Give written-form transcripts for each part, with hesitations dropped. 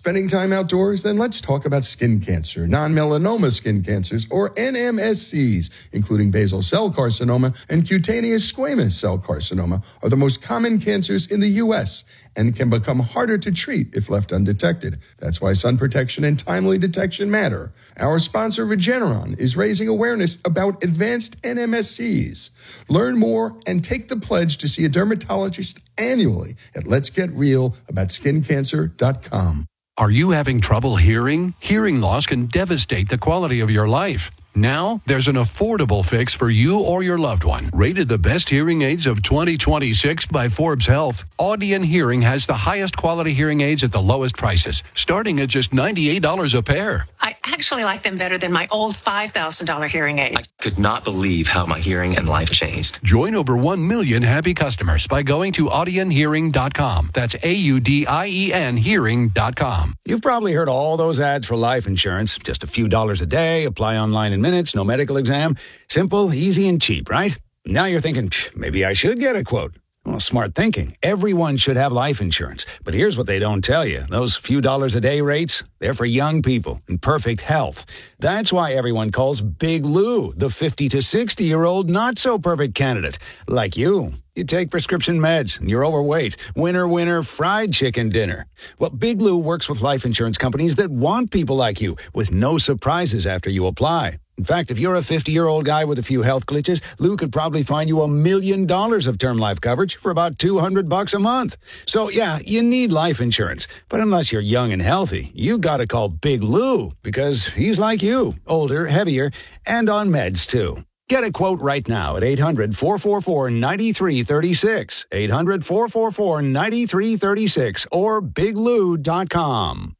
Spending time outdoors? Then let's talk about skin cancer. Non-melanoma skin cancers, or NMSCs, including basal cell carcinoma and cutaneous squamous cell carcinoma, are the most common cancers in the U.S. and can become harder to treat if left undetected. That's why sun protection and timely detection matter. Our sponsor, Regeneron, is raising awareness about advanced NMSCs. Learn more and take the pledge to see a dermatologist annually at letsgetrealaboutSkinCancer.com. Are you having trouble hearing? Hearing loss can devastate the quality of your life. Now, there's an affordable fix for you or your loved one. Rated the best hearing aids of 2026 by Forbes Health, Audion Hearing has the highest quality hearing aids at the lowest prices, starting at just $98 a pair. I actually like them better than my old $5,000 hearing aid. I could not believe how my hearing and life changed. Join over 1 million happy customers by going to audionhearing.com. That's AUDIEN hearing.com. You've probably heard all those ads for life insurance. Just a few dollars a day, apply online in minutes, no medical exam. Simple, easy, and cheap, right? Now you're thinking, maybe I should get a quote. Well, smart thinking. Everyone should have life insurance. But here's what they don't tell you. Those few dollars a day rates, they're for young people in perfect health. That's why everyone calls Big Lou the 50 to 60-year-old not-so-perfect candidate. Like you. You take prescription meds, and you're overweight. Winner, winner, fried chicken dinner. Well, Big Lou works with life insurance companies that want people like you, with no surprises after you apply. In fact, if you're a 50-year-old guy with a few health glitches, Lou could probably find you $1 million of term life coverage for about $200 a month. So, yeah, you need life insurance. But unless you're young and healthy, you gotta call Big Lou, because he's like you, older, heavier, and on meds, too. Get a quote right now at 800-444-9336, 800-444-9336, or biglou.com.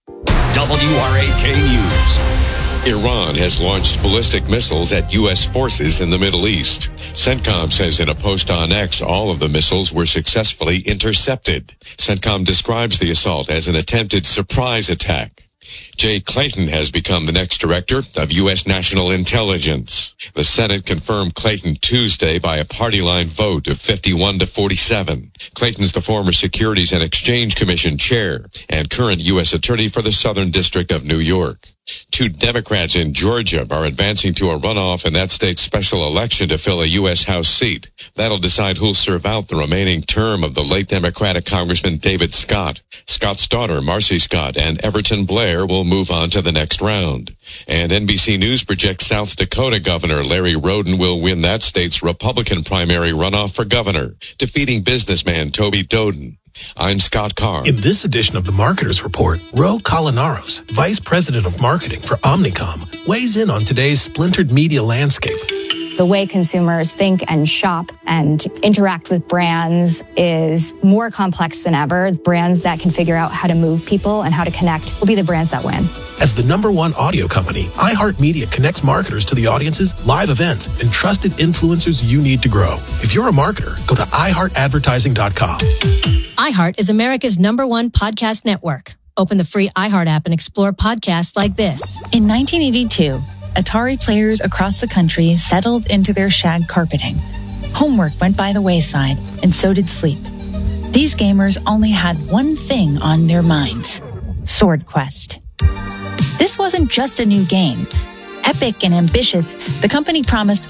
WRAK News. Iran has launched ballistic missiles at U.S. forces in the Middle East. CENTCOM says in a post on X, all of the missiles were successfully intercepted. CENTCOM describes the assault as an attempted surprise attack. Jay Clayton has become the next director of U.S. National Intelligence. The Senate confirmed Clayton Tuesday by a party line vote of 51 to 47. Clayton's the former Securities and Exchange Commission chair and current U.S. attorney for the Southern District of New York. Two Democrats in Georgia are advancing to a runoff in that state's special election to fill a U.S. House seat. That'll decide who'll serve out the remaining term of the late Democratic Congressman David Scott. Scott's daughter, Marcy Scott, and Everton Blair will move on to the next round. And NBC News projects South Dakota Governor Larry Roden will win that state's Republican primary runoff for governor, defeating businessman Toby Doden. I'm Scott Carr. In this edition of the Marketers Report, Ro Colinaros, Vice President of Marketing for Omnicom, weighs in on today's splintered media landscape. The way consumers think and shop and interact with brands is more complex than ever. Brands that can figure out how to move people and how to connect will be the brands that win. As the #1 audio company, iHeartMedia connects marketers to the audiences, live events, and trusted influencers you need to grow. If you're a marketer, go to iHeartAdvertising.com. iHeart is America's #1 podcast network. Open the free iHeart app and explore podcasts like this. In 1982, Atari players across the country settled into their shag carpeting. Homework went by the wayside, and so did sleep. These gamers only had one thing on their minds: Sword Quest. This wasn't just a new game. Epic and ambitious, the company promised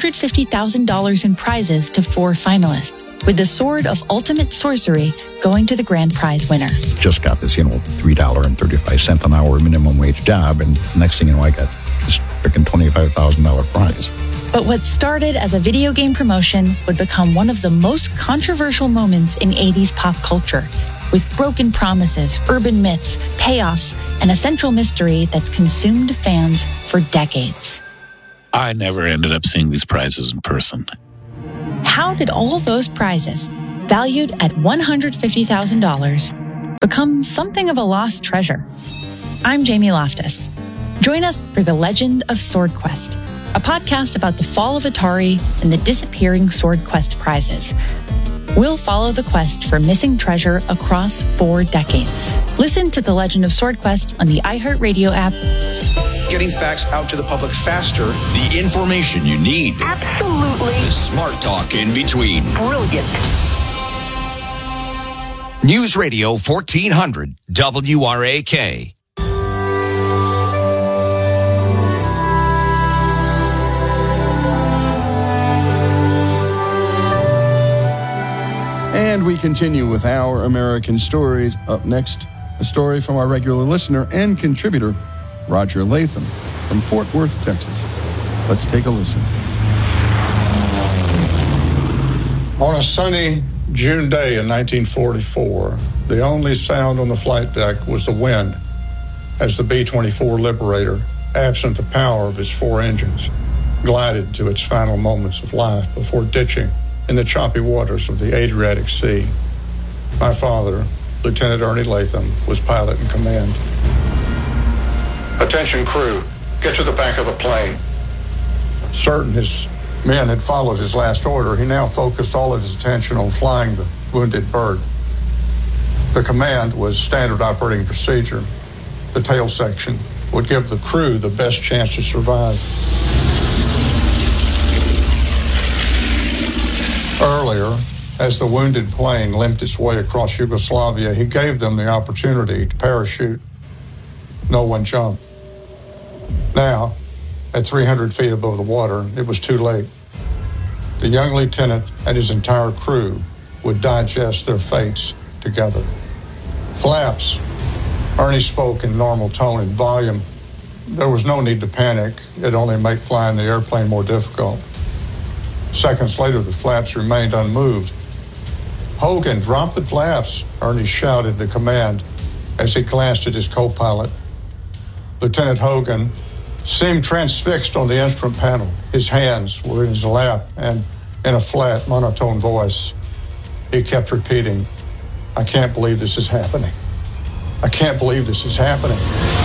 $150,000 in prizes to 4 finalists, with the Sword of Ultimate Sorcery going to the grand prize winner. Just got this, $3.35 an hour minimum wage job, and next thing you know, I got this freaking $25,000 prize. But what started as a video game promotion would become one of the most controversial moments in 80s pop culture, with broken promises, urban myths, payoffs, and a central mystery that's consumed fans for decades. I never ended up seeing these prizes in person. How did all those prizes, valued at $150,000, become something of a lost treasure? I'm Jamie Loftus. Join us for The Legend of Sword Quest, a podcast about the fall of Atari and the disappearing Sword Quest prizes. We'll follow the quest for missing treasure across 4 decades. Listen to The Legend of Sword Quest on the iHeartRadio app. Getting facts out to the public faster. The information you need. Absolutely. The smart talk in between. Brilliant. News Radio 1400 WRAK. And we continue with Our American Stories. Up next, a story from our regular listener and contributor, Roger Latham, from Fort Worth, Texas. Let's take a listen. On a sunny June day in 1944, the only sound on the flight deck was the wind as the B-24 Liberator, absent the power of its 4 engines, glided to its final moments of life before ditching in the choppy waters of the Adriatic Sea. My father, Lieutenant Ernie Latham, was pilot in command. Attention crew, get to the back of the plane. Certain his men had followed his last order, he now focused all of his attention on flying the wounded bird. The command was standard operating procedure. The tail section would give the crew the best chance to survive. Earlier, as the wounded plane limped its way across Yugoslavia, he gave them the opportunity to parachute. No one jumped. Now, at 300 feet above the water, it was too late. The young lieutenant and his entire crew would digest their fates together. Flaps. Ernie spoke in normal tone and volume. There was no need to panic. It'd only make flying the airplane more difficult. Seconds later, the flaps remained unmoved. "Hogan, drop the flaps," Ernie shouted the command as he glanced at his co-pilot. Lieutenant Hogan seemed transfixed on the instrument panel. His hands were in his lap, and in a flat, monotone voice, he kept repeating, "I can't believe this is happening. I can't believe this is happening."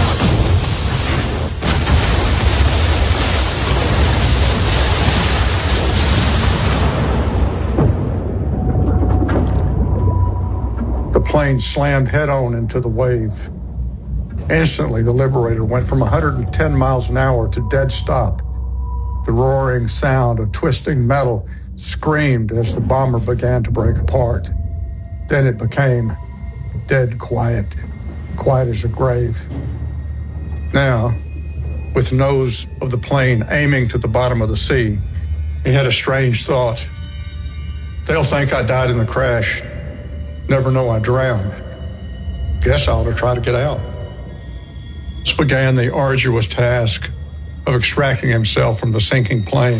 The plane slammed head-on into the wave. Instantly, the Liberator went from 110 miles an hour to dead stop. The roaring sound of twisting metal screamed as the bomber began to break apart. Then it became dead quiet, quiet as a grave. Now, with the nose of the plane aiming to the bottom of the sea, he had a strange thought. They'll think I died in the crash. Never know I drowned. Guess I ought to try to get out. This began the arduous task of extracting himself from the sinking plane.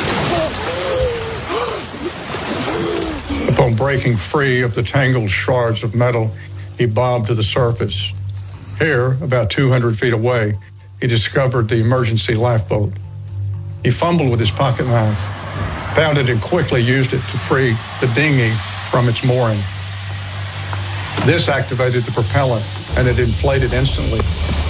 Upon breaking free of the tangled shards of metal, he bobbed to the surface. Here, about 200 feet away, he discovered the emergency lifeboat. He fumbled with his pocket knife, found it, and quickly used it to free the dinghy from its mooring. This activated the propellant, and it inflated instantly.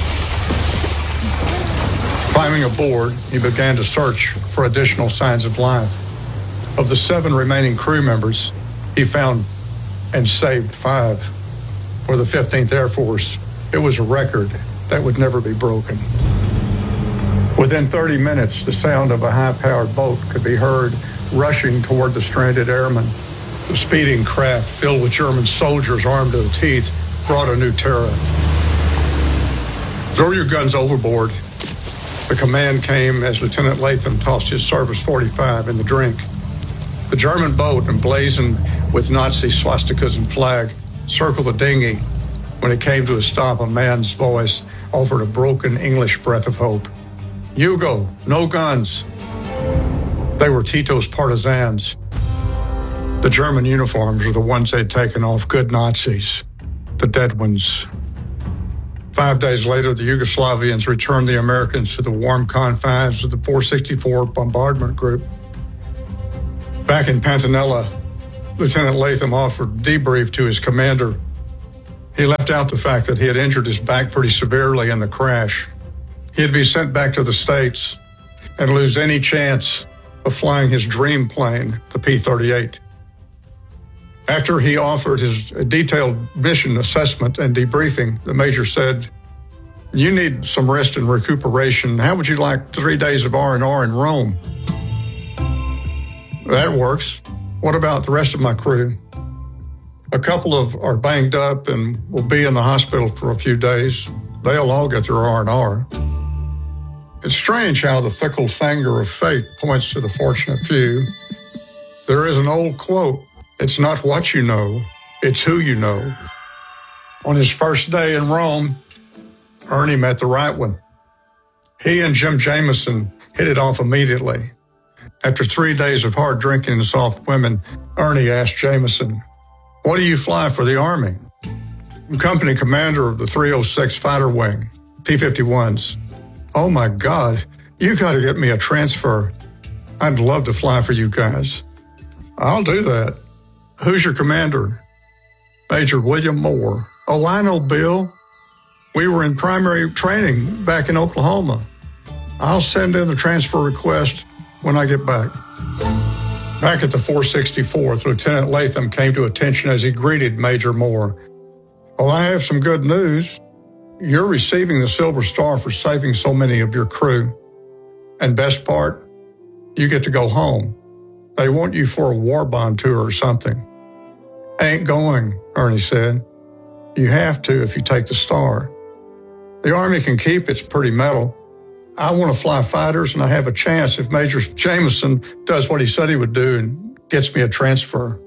Climbing aboard, he began to search for additional signs of life. Of the 7 remaining crew members, he found and saved 5. For the 15th Air Force, it was a record that would never be broken. Within 30 minutes, the sound of a high-powered boat could be heard rushing toward the stranded airmen. The speeding craft, filled with German soldiers armed to the teeth, brought a new terror. "Throw your guns overboard." The command came as Lieutenant Latham tossed his Service 45 in the drink. The German boat, emblazoned with Nazi swastikas and flag, circled the dinghy. When it came to a stop, a man's voice offered a broken English breath of hope. "Hugo, no guns." They were Tito's partisans. The German uniforms were the ones they'd taken off, good Nazis, the dead ones. 5 days later, the Yugoslavians returned the Americans to the warm confines of the 464 Bombardment Group. Back in Pantanella, Lieutenant Latham offered debrief to his commander. He left out the fact that he had injured his back pretty severely in the crash. He'd be sent back to the States and lose any chance of flying his dream plane, the P-38. After he offered his detailed mission assessment and debriefing, the major said, "You need some rest and recuperation. How would you like 3 days of R&R in Rome?" "That works. What about the rest of my crew?" A couple are banged up and will be in the hospital for a few days. They'll all get their R&R. It's strange how the fickle finger of fate points to the fortunate few. There is an old quote, "It's not what you know, it's who you know." On his first day in Rome, Ernie met the right one. He and Jim Jameson hit it off immediately. After 3 days of hard drinking and soft women, Ernie asked Jameson, "What do you fly for the Army?" "I'm company commander of the 306 Fighter Wing, P-51s. "Oh my God, you got to get me a transfer. I'd love to fly for you guys." "I'll do that. Who's your commander?" "Major William Moore." "Oh, I know, Bill. We were in primary training back in Oklahoma. I'll send in the transfer request when I get back." Back at the 464th, Lieutenant Latham came to attention as he greeted Major Moore. "Well, I have some good news. You're receiving the Silver Star for saving so many of your crew. And best part, you get to go home. They want you for a war bond tour or something." "Ain't going," Ernie said. "You have to if you take the Star. The Army can keep its pretty medal. I want to fly fighters, and I have a chance if Major Jameson does what he said he would do and gets me a transfer."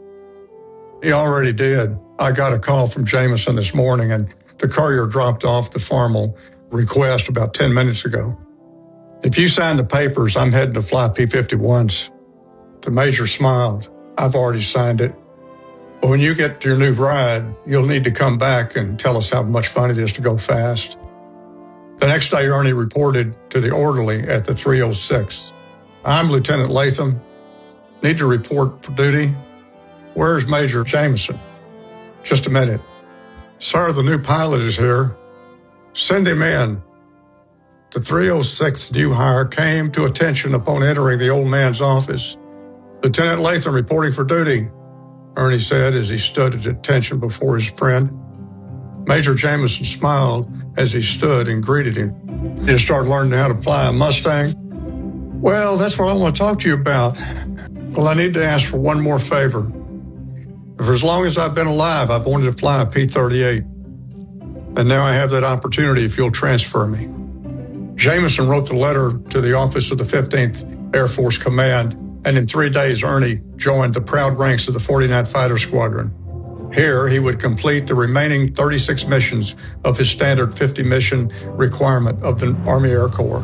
He already did. I got a call from Jameson this morning, and the courier dropped off the formal request about 10 minutes ago. "If you sign the papers, I'm heading to fly P-51s." The Major smiled. "I've already signed it. But when you get your new ride, you'll need to come back and tell us how much fun it is to go fast." The next day, Ernie reported to the orderly at the 306. "I'm Lieutenant Latham. Need to report for duty. Where's Major Jameson?" "Just a minute." "Sir, the new pilot is here. Send him in." The 306th new hire came to attention upon entering the old man's office. "Lieutenant Latham reporting for duty," Ernie said as he stood at attention before his friend. Major Jameson smiled as he stood and greeted him. "You start learning how to fly a Mustang?" "Well, that's what I want to talk to you about. Well, I need to ask for one more favor. For as long as I've been alive, I've wanted to fly a P-38. And now I have that opportunity if you'll transfer me." Jameson wrote the letter to the office of the 15th Air Force Command, and in 3 days, Ernie joined the proud ranks of the 49th Fighter Squadron. Here, he would complete the remaining 36 missions of his standard 50-mission requirement of the Army Air Corps.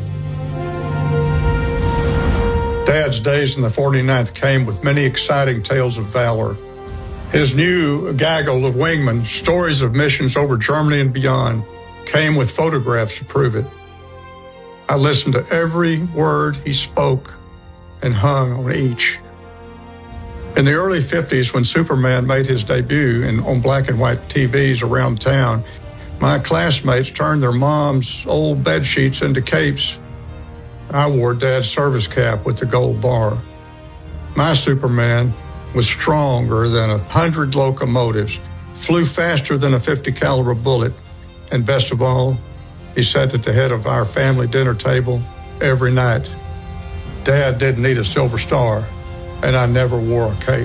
Dad's days in the 49th came with many exciting tales of valor. His new gaggle of wingmen, stories of missions over Germany and beyond, came with photographs to prove it. I listened to every word he spoke and hung on each. In the early 50s, when Superman made his debut on black and white TVs around town, my classmates turned their mom's old bed sheets into capes. I wore Dad's service cap with the gold bar. My Superman was stronger than 100 locomotives, flew faster than a 50 caliber bullet, and best of all, he sat at the head of our family dinner table every night. Dad didn't need a Silver Star, and I never wore a cape.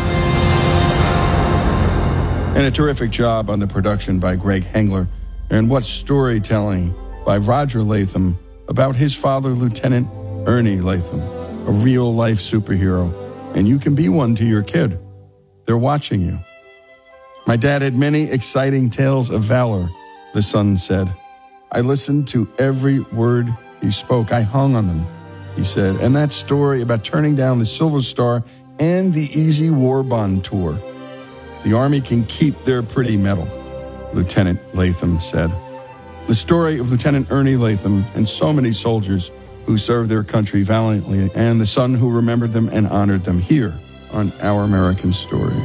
And a terrific job on the production by Greg Hengler. And what storytelling by Roger Latham about his father, Lieutenant Ernie Latham, a real-life superhero. And you can be one to your kid. They're watching you. "My dad had many exciting tales of valor," the son said. "I listened to every word he spoke. I hung on them," he said. "And that story about turning down the Silver Star and the Easy War Bond Tour. The Army can keep their pretty medal," Lieutenant Latham said. The story of Lieutenant Ernie Latham and so many soldiers who served their country valiantly, and the son who remembered them and honored them, here on Our American Story.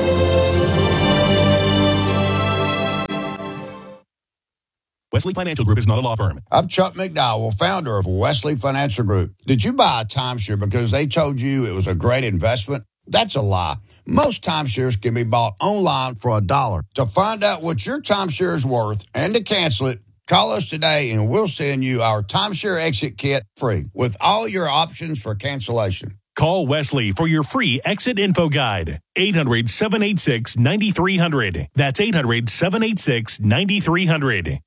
Wesley Financial Group is not a law firm. I'm Chuck McDowell, founder of Wesley Financial Group. Did you buy a timeshare because they told you it was a great investment? That's a lie. Most timeshares can be bought online for $1. To find out what your timeshare is worth and to cancel it, call us today and we'll send you our timeshare exit kit free with all your options for cancellation. Call Wesley for your free exit info guide. 800-786-9300. That's 800-786-9300.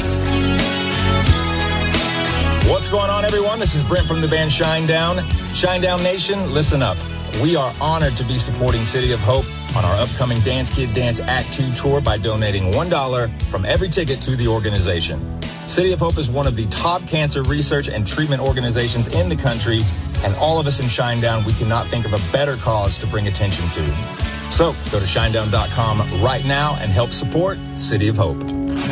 What's going on, everyone? This is Brent from the band Shinedown. Shinedown Nation, listen up. We are honored to be supporting City of Hope on our upcoming Dance Kid Dance Act 2 tour by donating $1 from every ticket to the organization. City of Hope is one of the top cancer research and treatment organizations in the country, and all of us in Shinedown, we cannot think of a better cause to bring attention to. So go to shinedown.com right now and help support City of Hope.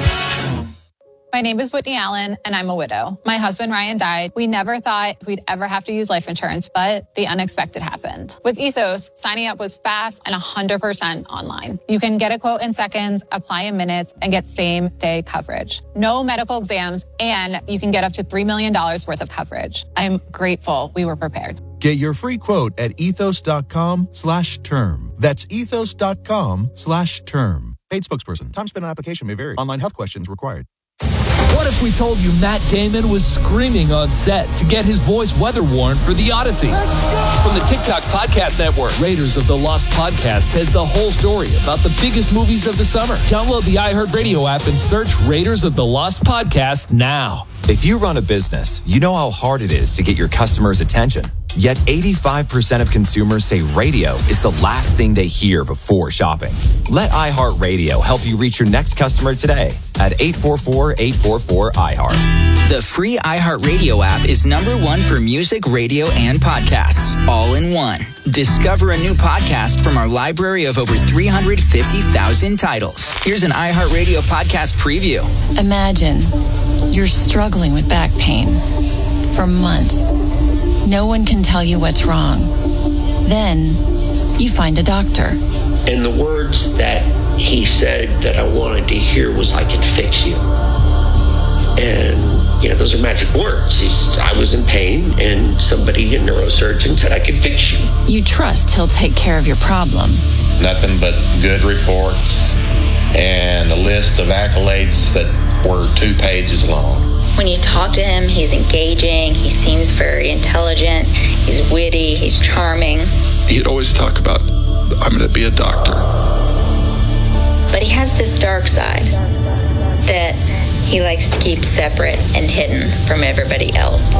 My name is Whitney Allen, and I'm a widow. My husband, Ryan, died. We never thought we'd ever have to use life insurance, but the unexpected happened. With Ethos, signing up was fast and 100% online. You can get a quote in seconds, apply in minutes, and get same-day coverage. No medical exams, and you can get up to $3 million worth of coverage. I'm grateful we were prepared. Get your free quote at ethos.com/term. That's ethos.com/term. Paid spokesperson. Time spent on application may vary. Online health questions required. What if we told you Matt Damon was screaming on set to get his voice weather-worn for The Odyssey? From the TikTok Podcast Network, Raiders of the Lost Podcast has the whole story about the biggest movies of the summer. Download the iHeartRadio app and search Raiders of the Lost Podcast now. If you run a business, you know how hard it is to get your customers' attention. Yet 85% of consumers say radio is the last thing they hear before shopping. Let iHeartRadio help you reach your next customer today at 844-844-iHeart. The free iHeartRadio app is #1 for music, radio, and podcasts, all in one. Discover a new podcast from our library of over 350,000 titles. Here's an iHeartRadio podcast preview. Imagine you're struggling with back pain for months. No one can tell you what's wrong. Then you find a doctor. And the words that he said that I wanted to hear was, "I can fix you." And, those are magic words. I was in pain, and somebody, a neurosurgeon, said, "I can fix you." You trust he'll take care of your problem. Nothing but good reports and a list of accolades that were 2 pages long. When you talk to him, he's engaging, he seems very intelligent, he's witty, he's charming. He'd always talk about, "I'm going to be a doctor." But he has this dark side that he likes to keep separate and hidden from everybody else.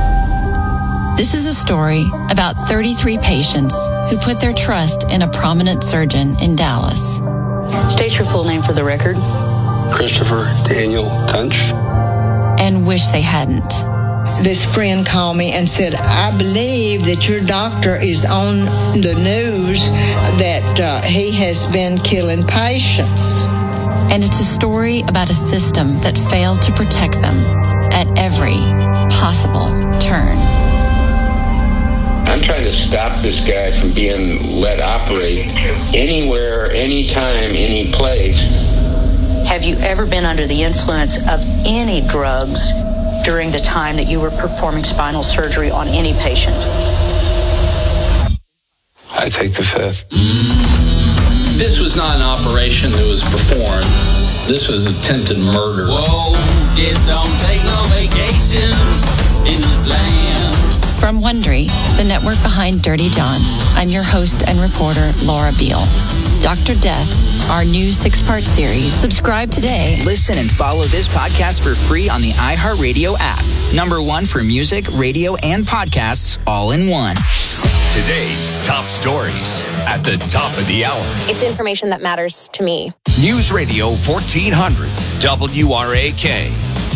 This is a story about 33 patients who put their trust in a prominent surgeon in Dallas. State your full name for the record. Christopher Daniel Tunch. And wish they hadn't. This friend called me and said, "I believe that your doctor is on the news that he has been killing patients." And it's a story about a system that failed to protect them at every possible turn. I'm trying to stop this guy from being let operate anywhere, anytime, any place. Have you ever been under the influence of any drugs during the time that you were performing spinal surgery on any patient? I take the fifth. This was not an operation that was performed. This was attempted murder. Whoa, don't take no vacation in this land. From Wondery, the network behind Dirty John, I'm your host and reporter, Laura Beale. Dr. Death, our new 6-part series. Subscribe today. Listen and follow this podcast for free on the iHeartRadio app. #1 for music, radio, and podcasts, all in one. Today's top stories at the top of the hour. It's information that matters to me. News Radio 1400, WRAK.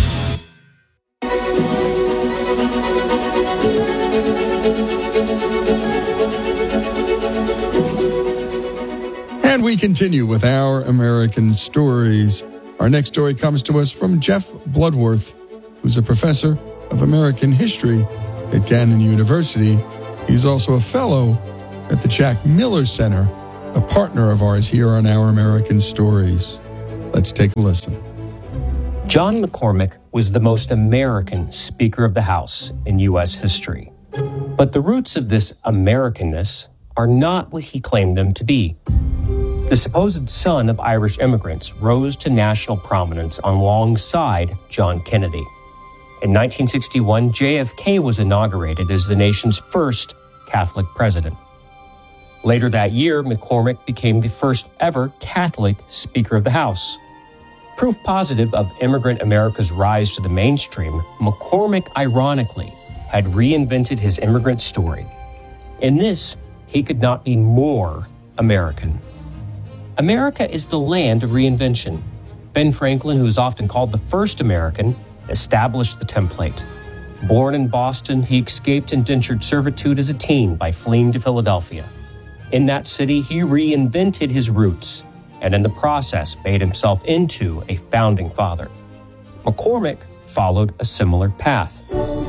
And we continue with our American stories. Our next story comes to us from Jeff Bloodworth, who's a professor of American history at Gannon University. He's also a fellow at the Jack Miller Center, a partner of ours here on Our American Stories. Let's take a listen. John McCormack was the most American Speaker of the House in U.S. history. But the roots of this Americanness are not what he claimed them to be. The supposed son of Irish immigrants rose to national prominence alongside John Kennedy. In 1961, JFK was inaugurated as the nation's first Catholic president. Later that year, McCormick became the first ever Catholic Speaker of the House. Proof positive of immigrant America's rise to the mainstream, McCormick, ironically, had reinvented his immigrant story. In this, he could not be more American. America is the land of reinvention. Ben Franklin, who is often called the first American, established the template. Born in Boston, he escaped indentured servitude as a teen by fleeing to Philadelphia. In that city, he reinvented his roots, and in the process made himself into a founding father. McCormick followed a similar path.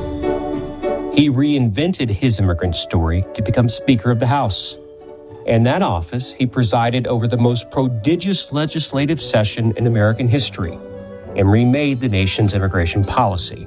He reinvented his immigrant story to become Speaker of the House. In that office, he presided over the most prodigious legislative session in American history and remade the nation's immigration policy.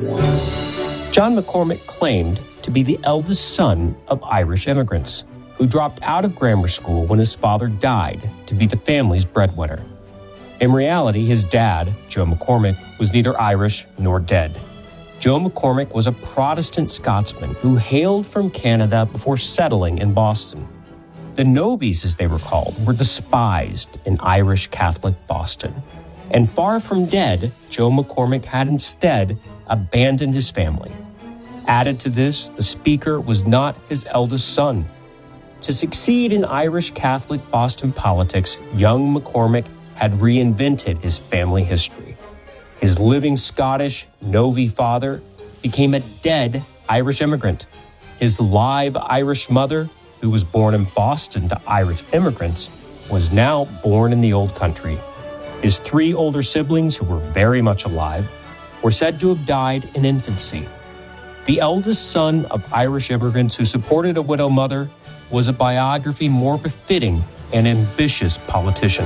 John McCormick claimed to be the eldest son of Irish immigrants who dropped out of grammar school when his father died to be the family's breadwinner. In reality, his dad, Joe McCormick, was neither Irish nor dead. Joe McCormick was a Protestant Scotsman who hailed from Canada before settling in Boston. The Nobies, as they were called, were despised in Irish Catholic Boston. And far from dead, Joe McCormick had instead abandoned his family. Added to this, the Speaker was not his eldest son. To succeed in Irish Catholic Boston politics, young McCormick had reinvented his family history. His living Scottish Novi father became a dead Irish immigrant. His live Irish mother, who was born in Boston to Irish immigrants, was now born in the old country. His 3 older siblings, who were very much alive, were said to have died in infancy. The eldest son of Irish immigrants who supported a widow mother was a biography more befitting an ambitious politician.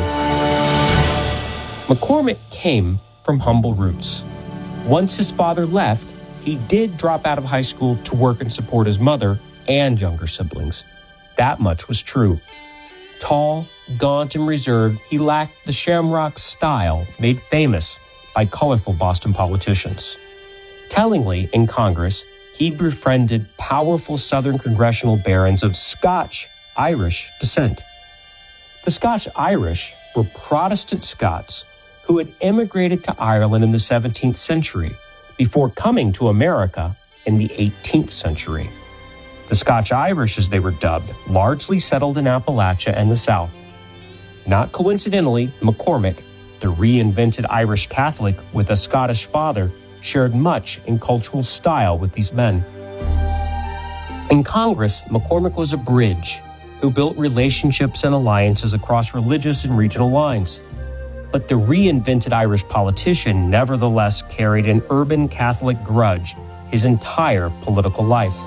McCormick came from humble roots. Once his father left, he did drop out of high school to work and support his mother and younger siblings. That much was true. Tall, gaunt, and reserved, he lacked the shamrock style made famous by colorful Boston politicians. Tellingly, in Congress, he befriended powerful Southern congressional barons of Scotch-Irish descent. The Scotch-Irish were Protestant Scots who had immigrated to Ireland in the 17th century before coming to America in the 18th century. The Scotch-Irish, as they were dubbed, largely settled in Appalachia and the South. Not coincidentally, McCormick, the reinvented Irish Catholic with a Scottish father, shared much in cultural style with these men. In Congress, McCormick was a bridge who built relationships and alliances across religious and regional lines. But the reinvented Irish politician nevertheless carried an urban Catholic grudge his entire political life.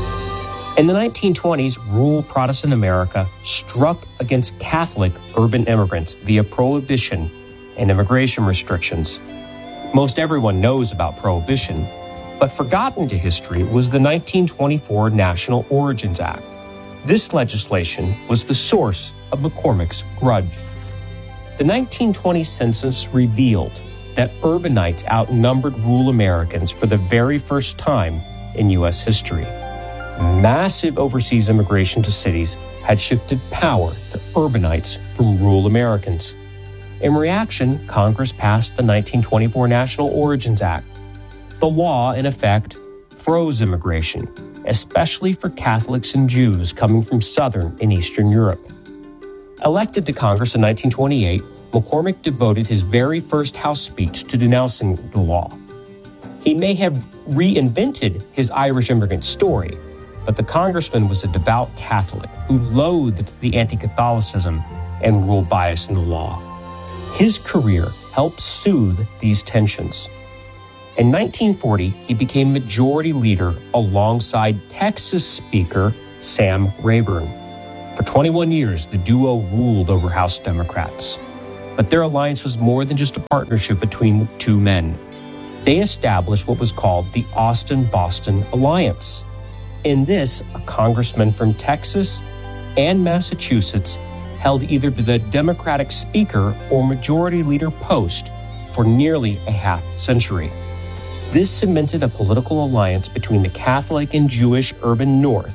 In the 1920s, rural Protestant America struck against Catholic urban immigrants via prohibition and immigration restrictions. Most everyone knows about Prohibition, but forgotten to history was the 1924 National Origins Act. This legislation was the source of McCormick's grudge. The 1920 census revealed that urbanites outnumbered rural Americans for the very first time in U.S. history. Massive overseas immigration to cities had shifted power to urbanites from rural Americans. In reaction, Congress passed the 1924 National Origins Act. The law, in effect, froze immigration, especially for Catholics and Jews coming from Southern and Eastern Europe. Elected to Congress in 1928, McCormick devoted his very first House speech to denouncing the law. He may have reinvented his Irish immigrant story, but the congressman was a devout Catholic who loathed the anti-Catholicism and rule bias in the law. His career helped soothe these tensions. In 1940, he became majority leader alongside Texas Speaker Sam Rayburn. For 21 years, the duo ruled over House Democrats. But their alliance was more than just a partnership between the two men. They established what was called the Austin-Boston Alliance. In this, a congressman from Texas and Massachusetts held either the Democratic Speaker or Majority Leader post for nearly a half century. This cemented a political alliance between the Catholic and Jewish urban North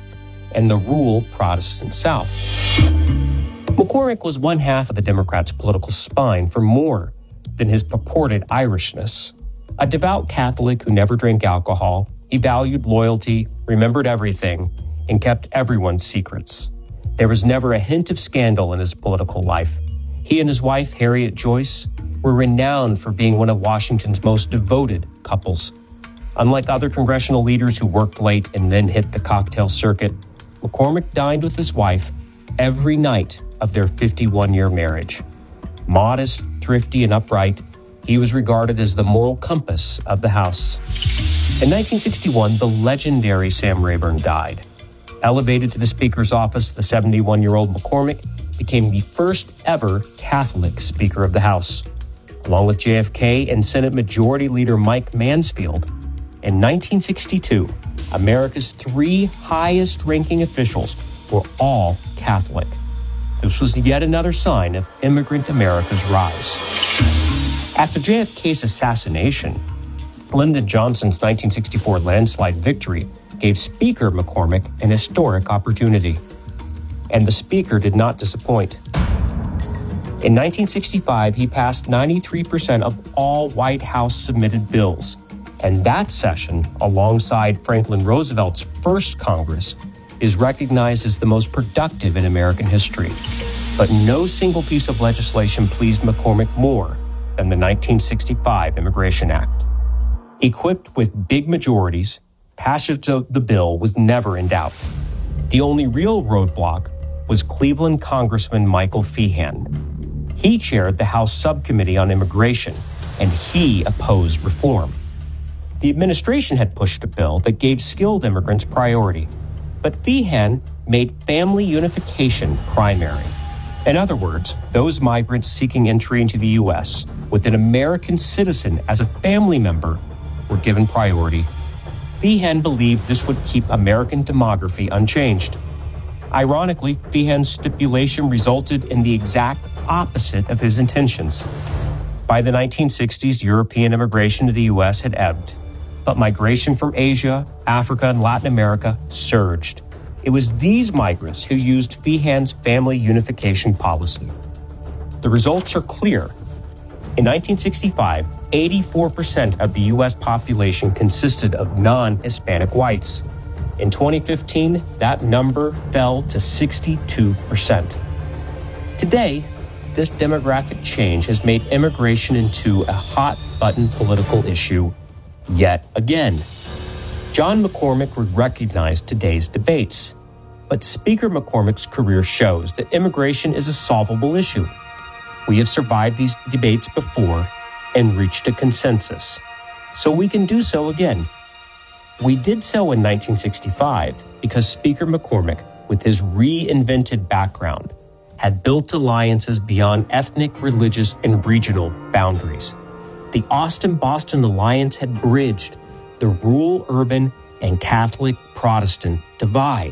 and the rural Protestant South. McCormick was one half of the Democrats' political spine for more than his purported Irishness. A devout Catholic who never drank alcohol, he valued loyalty, remembered everything, and kept everyone's secrets. There was never a hint of scandal in his political life. He and his wife, Harriet Joyce, were renowned for being one of Washington's most devoted couples. Unlike other congressional leaders who worked late and then hit the cocktail circuit, McCormick dined with his wife every night of their 51-year marriage. Modest, thrifty, and upright, he was regarded as the moral compass of the House. In 1961, the legendary Sam Rayburn died. Elevated to the Speaker's office, the 71-year-old McCormick became the first ever Catholic Speaker of the House. Along with JFK and Senate Majority Leader Mike Mansfield, in 1962, America's 3 highest-ranking officials were all Catholic. This was yet another sign of immigrant America's rise. After JFK's assassination, Lyndon Johnson's 1964 landslide victory gave Speaker McCormick an historic opportunity. And the Speaker did not disappoint. In 1965, he passed 93% of all White House submitted bills. And that session, alongside Franklin Roosevelt's first Congress, is recognized as the most productive in American history. But no single piece of legislation pleased McCormick more than the 1965 Immigration Act. Equipped with big majorities, passage of the bill was never in doubt. The only real roadblock was Cleveland Congressman Michael Feehan. He chaired the House Subcommittee on Immigration, and he opposed reform. The administration had pushed a bill that gave skilled immigrants priority, but Feehan made family unification primary. In other words, those migrants seeking entry into the U.S. with an American citizen as a family member were given priority. Feehan believed this would keep American demography unchanged. Ironically, Feehan's stipulation resulted in the exact opposite of his intentions. By the 1960s, European immigration to the U.S. had ebbed, but migration from Asia, Africa, and Latin America surged. It was these migrants who used Feehan's family unification policy. The results are clear. In 1965, 84% of the U.S. population consisted of non-Hispanic whites. In 2015, that number fell to 62%. Today, this demographic change has made immigration into a hot-button political issue yet again. John McCormick would recognize today's debates, but Speaker McCormick's career shows that immigration is a solvable issue. We have survived these debates before and reached a consensus, so we can do so again. We did so in 1965 because Speaker McCormick, with his reinvented background, had built alliances beyond ethnic, religious, and regional boundaries. The Austin-Boston Alliance had bridged the rural-urban and Catholic-Protestant divide.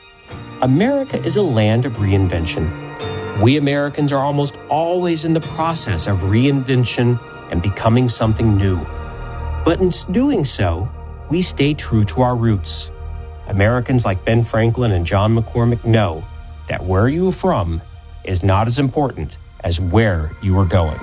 America is a land of reinvention. We Americans are almost always in the process of reinvention and becoming something new. But in doing so, we stay true to our roots. Americans like Ben Franklin and John McCormick know that where you are from is not as important as where you are going.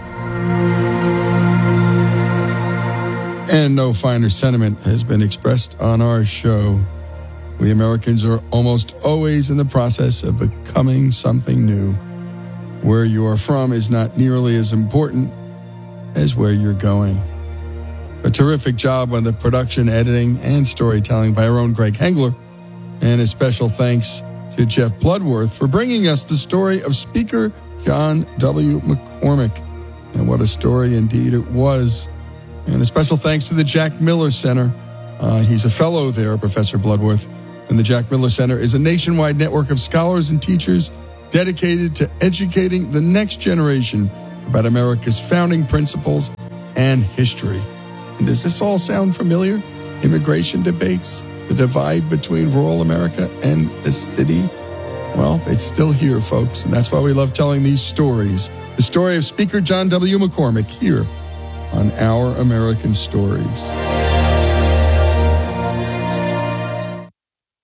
And no finer sentiment has been expressed on our show. We Americans are almost always in the process of becoming something new. Where you are from is not nearly as important as where you're going. A terrific job on the production, editing, and storytelling by our own Greg Hengler. And a special thanks to Jeff Bloodworth for bringing us the story of Speaker John W. McCormick. And what a story indeed it was. And a special thanks to the Jack Miller Center. He's a fellow there, Professor Bloodworth. And the Jack Miller Center is a nationwide network of scholars and teachers dedicated to educating the next generation about America's founding principles and history. And does this all sound familiar? Immigration debates, the divide between rural America and the city? Well, it's still here, folks, and that's why we love telling these stories. The story of Speaker John W. McCormick here on Our American Stories.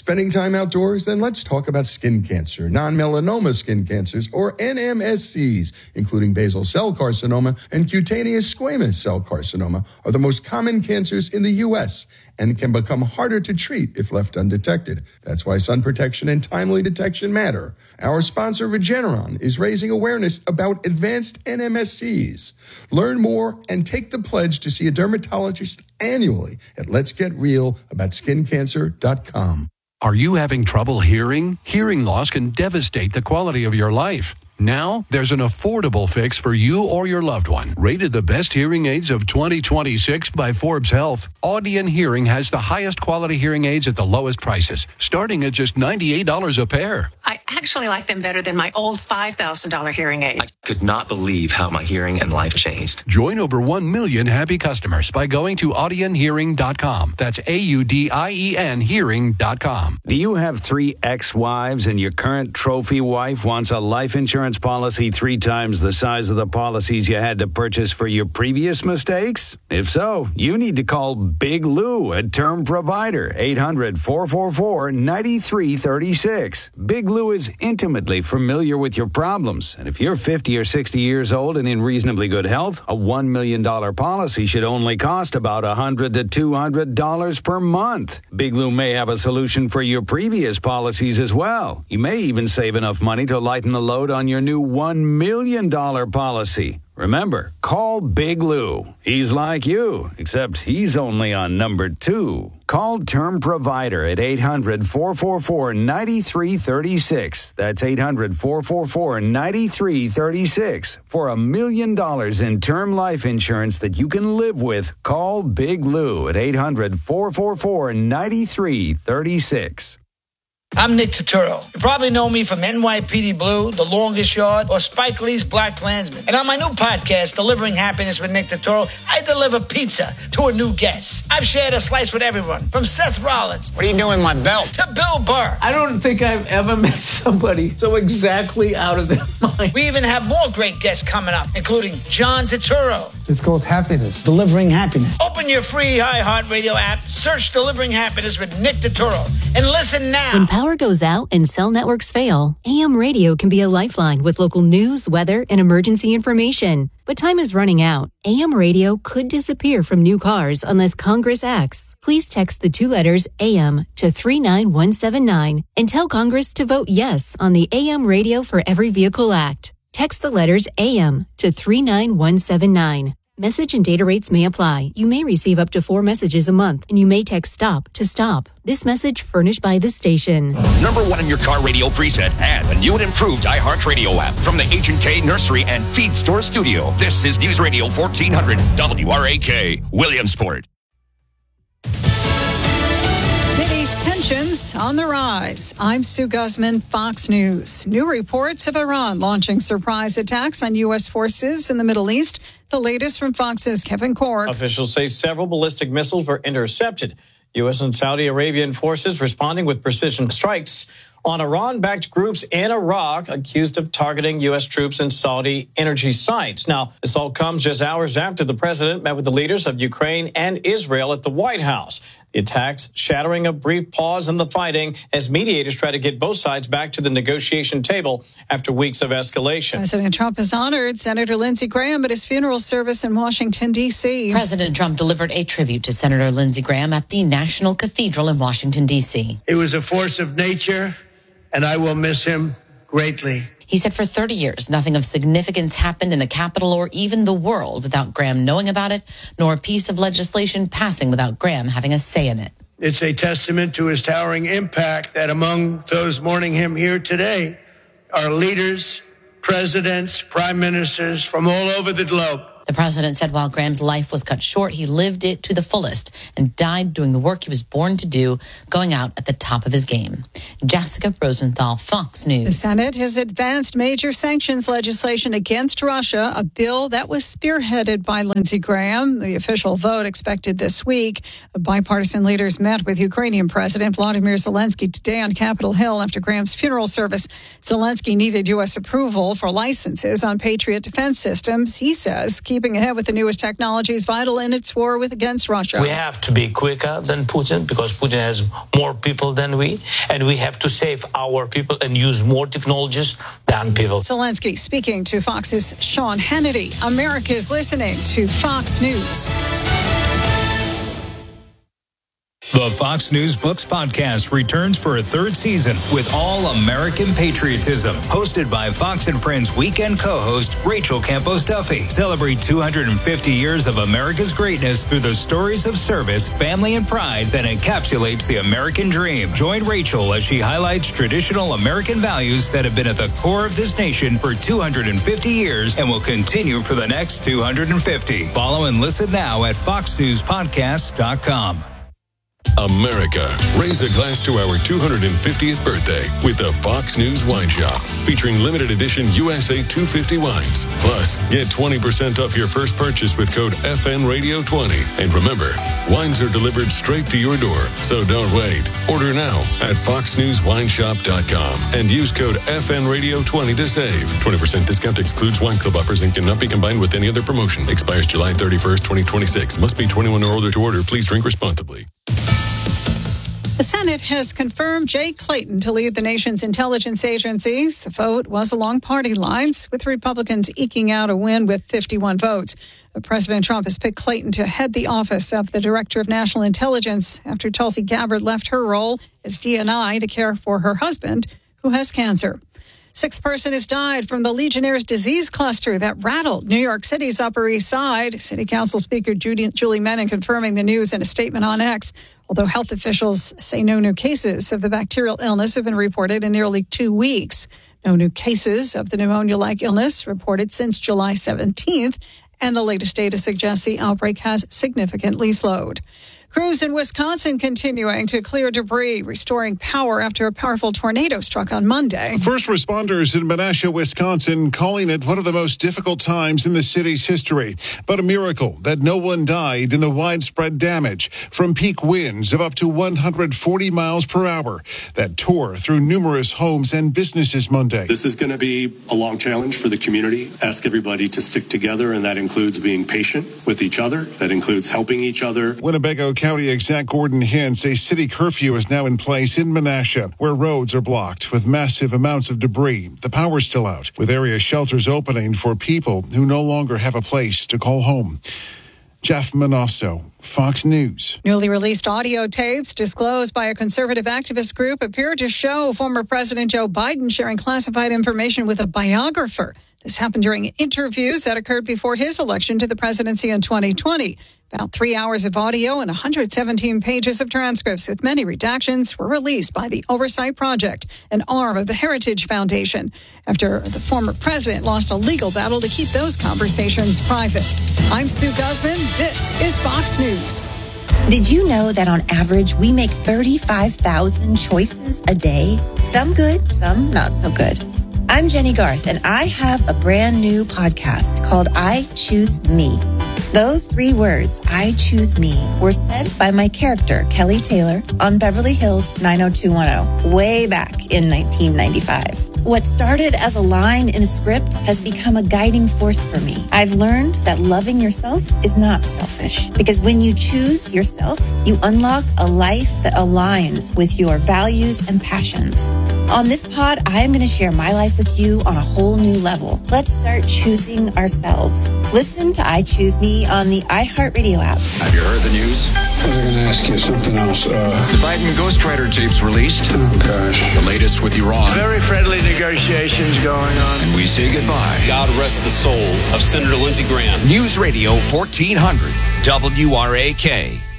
Spending time outdoors? Then let's talk about skin cancer. Non-melanoma skin cancers, or NMSCs, including basal cell carcinoma and cutaneous squamous cell carcinoma, are the most common cancers in the U.S. and can become harder to treat if left undetected. That's why sun protection and timely detection matter. Our sponsor, Regeneron, is raising awareness about advanced NMSCs. Learn more and take the pledge to see a dermatologist annually at letsgetrealaboutSkinCancer.com. Are you having trouble hearing? Hearing loss can devastate the quality of your life. Now, there's an affordable fix for you or your loved one. Rated the best hearing aids of 2026 by Forbes Health, Audion Hearing has the highest quality hearing aids at the lowest prices, starting at just $98 a pair. I actually like them better than my old $5,000 hearing aid. I could not believe how my hearing and life changed. Join over 1 million happy customers by going to audionhearing.com. That's AUDIEN hearing.com. Do you have 3 ex-wives and your current trophy wife wants a life insurance policy 3 times the size of the policies you had to purchase for your previous mistakes? If so, you need to call Big Lou at Term Provider, 800-444-9336. Big Lou is intimately familiar with your problems, and if you're 50 or 60 years old and in reasonably good health, a $1 million policy should only cost about $100 to $200 per month. Big Lou may have a solution for your previous policies as well. You may even save enough money to lighten the load on your new $1 million policy. Remember, call Big Lou. He's like you, except he's only on number 2. Call Term Provider at 800-444-9336. That's 800-444-9336. For $1 million in term life insurance that you can live with, call Big Lou at 800-444-9336. I'm Nick Turturro. You probably know me from NYPD Blue, The Longest Yard, or Spike Lee's Black Klansman. And on my new podcast, Delivering Happiness with Nick Turturro, I deliver pizza to a new guest. I've shared a slice with everyone, from Seth Rollins. What are you doing with my belt? To Bill Burr. I don't think I've ever met somebody so exactly out of their mind. We even have more great guests coming up, including John Turturro. It's called Happiness. Delivering Happiness. Open your free iHeartRadio app, search Delivering Happiness with Nick Turturro, and listen now. When power goes out and cell networks fail, AM radio can be a lifeline with local news, weather, and emergency information. But time is running out. AM radio could disappear from new cars unless Congress acts. Please text the 2 letters AM to 39179 and tell Congress to vote yes on the AM Radio for Every Vehicle Act. Text the letters AM to 39179. Message and data rates may apply. You may receive up to 4 messages a month, and you may text STOP to stop. This message furnished by the station. Number 1 in your car radio preset and a new and improved iHeartRadio app from the H&K Nursery and Feed Store Studio. This is News Radio 1400 WRAK, Williamsport. Today's tensions on the rise. I'm Sue Guzman, Fox News. New reports of Iran launching surprise attacks on U.S. forces in the Middle East. The latest from Fox's Kevin Cork. Officials say several ballistic missiles were intercepted. U.S. and Saudi Arabian forces responding with precision strikes on Iran-backed groups in Iraq accused of targeting U.S. troops and Saudi energy sites. Now, this all comes just hours after the president met with the leaders of Ukraine and Israel at the White House. The attacks shattering a brief pause in the fighting as mediators try to get both sides back to the negotiation table after weeks of escalation. President Trump has honored Senator Lindsey Graham at his funeral service in Washington, D.C. President Trump delivered a tribute to Senator Lindsey Graham at the National Cathedral in Washington, D.C. He was a force of nature, and I will miss him greatly. He said for 30 years, nothing of significance happened in the Capitol or even the world without Graham knowing about it, nor a piece of legislation passing without Graham having a say in it. It's a testament to his towering impact that among those mourning him here today are leaders, presidents, prime ministers from all over the globe. The president said while Graham's life was cut short, he lived it to the fullest and died doing the work he was born to do, going out at the top of his game. Jessica Rosenthal, Fox News. The Senate has advanced major sanctions legislation against Russia, a bill that was spearheaded by Lindsey Graham. The official vote expected this week. Bipartisan leaders met with Ukrainian President Vladimir Zelensky today on Capitol Hill after Graham's funeral service. Zelensky needed U.S. approval for licenses on Patriot defense systems. He says key keeping ahead with the newest technology is vital in its war against Russia. We have to be quicker than Putin because Putin has more people than we, and we have to save our people and use more technologies than people. Zelensky speaking to Fox's Sean Hannity. America is listening to Fox News. The Fox News Books podcast returns for a third season with all American patriotism. Hosted by Fox and Friends weekend co-host Rachel Campos Duffy. Celebrate 250 years of America's greatness through the stories of service, family, and pride that encapsulates the American dream. Join Rachel as she highlights traditional American values that have been at the core of this nation for 250 years and will continue for the next 250. Follow and listen now at foxnewspodcasts.com. America, raise a glass to our 250th birthday with the Fox News Wine Shop, featuring limited edition USA 250 wines. Plus, get 20% off your first purchase with code FNRadio20. And remember, wines are delivered straight to your door, so don't wait. Order now at foxnewswineshop.com and use code FNRadio20 to save. 20% discount excludes wine club offers and cannot be combined with any other promotion. Expires July 31st, 2026. Must be 21 or older to order. Please drink responsibly. The Senate has confirmed Jay Clayton to lead the nation's intelligence agencies. The vote was along party lines, with Republicans eking out a win with 51 votes. President Trump has picked Clayton to head the office of the Director of National Intelligence after Tulsi Gabbard left her role as DNI to care for her husband, who has cancer. 6th person has died from the Legionnaire's disease cluster that rattled New York City's Upper East Side. City Council Speaker Julie Menin confirming the news in a statement on X. Although health officials say no new cases of the bacterial illness have been reported in nearly 2 weeks. No new cases of the pneumonia-like illness reported since July 17th, and the latest data suggests the outbreak has significantly slowed. Crews in Wisconsin continuing to clear debris, restoring power after a powerful tornado struck on Monday. First responders in Menasha, Wisconsin, calling it one of the most difficult times in the city's history. But a miracle that no one died in the widespread damage from peak winds of up to 140 miles per hour that tore through numerous homes and businesses Monday. This is going to be a long challenge for the community. Ask everybody to stick together, and that includes being patient with each other. That includes helping each other. Winnebago County Exec Gordon Hintz, a city curfew is now in place in Menasha, where roads are blocked with massive amounts of debris. The power's still out, with area shelters opening for people who no longer have a place to call home. Jeff Manasso, Fox News. Newly released audio tapes disclosed by a conservative activist group appear to show former President Joe Biden sharing classified information with a biographer. This happened during interviews that occurred before his election to the presidency in 2020. About 3 hours of audio and 117 pages of transcripts with many redactions were released by the Oversight Project, an arm of the Heritage Foundation, after the former president lost a legal battle to keep those conversations private. I'm Sue Guzman. This is Fox News. Did you know that on average, we make 35,000 choices a day? Some good, some not so good. I'm Jenny Garth, and I have a brand new podcast called I Choose Me. Those 3 words, I choose me, were said by my character, Kelly Taylor, on Beverly Hills 90210, way back in 1995. What started as a line in a script has become a guiding force for me. I've learned that loving yourself is not selfish, because when you choose yourself, you unlock a life that aligns with your values and passions. On this pod, I am going to share my life with you on a whole new level. Let's start choosing ourselves. Listen to I Choose Me on the iHeartRadio app. Have you heard the news? I was going to ask you something else. The Biden Ghostwriter tapes released. Oh, gosh. The latest with Iran. Very friendly negotiations going on. And we say goodbye. God rest the soul of Senator Lindsey Graham. News Radio 1400 WRAK.